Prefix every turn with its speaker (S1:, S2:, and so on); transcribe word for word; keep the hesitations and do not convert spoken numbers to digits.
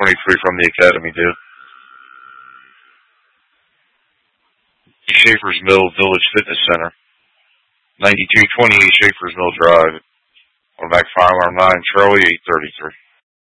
S1: twenty-three from the academy, dude. Schaefer's Mill Village Fitness Center. ninety-two twenty-eight Schaefer's Mill Drive. Automatic fire alarm nine, Charlie eight thirty-three.